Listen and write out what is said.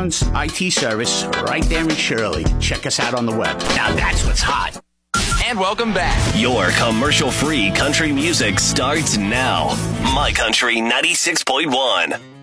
Sounds IT service right there in Shirley. Check us out on the web. Now that's what's hot. And welcome back. Your commercial-free country music starts now. My Country 96.1.